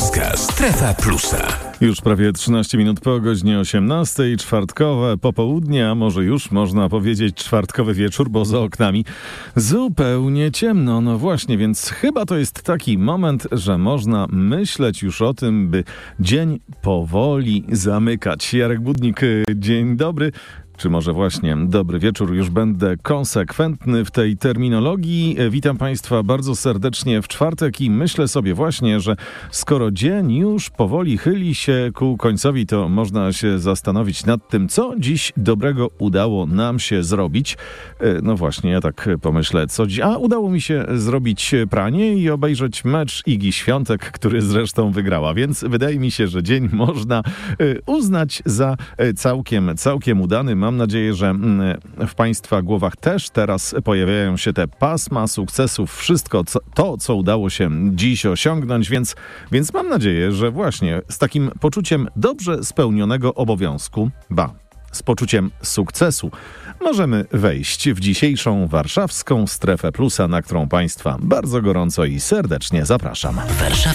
Warszawska Strefa Plusa. Już prawie 13 minut po godzinie 18, czwartkowe popołudnie, a może już można powiedzieć czwartkowy wieczór, bo za oknami zupełnie ciemno. No właśnie, więc chyba to jest taki moment, że można myśleć już o tym, by dzień powoli zamykać. Jarek Budnik, dzień dobry. Czy może właśnie dobry wieczór, już będę konsekwentny w tej terminologii. Witam Państwa bardzo serdecznie w czwartek i myślę sobie właśnie, że skoro dzień już powoli chyli się ku końcowi, to można się zastanowić nad tym, co dziś dobrego udało nam się zrobić. No właśnie, ja tak pomyślę, co dziś... udało mi się zrobić pranie i obejrzeć mecz Igi Świątek, który zresztą wygrała, więc wydaje mi się, że dzień można uznać za całkiem udany. Mam nadzieję, że w Państwa głowach też teraz pojawiają się te pasma sukcesów, wszystko to, co udało się dziś osiągnąć, więc mam nadzieję, że właśnie z takim poczuciem dobrze spełnionego obowiązku, z poczuciem sukcesu, możemy wejść w dzisiejszą warszawską Strefę Plusa, na którą Państwa bardzo gorąco i serdecznie zapraszam.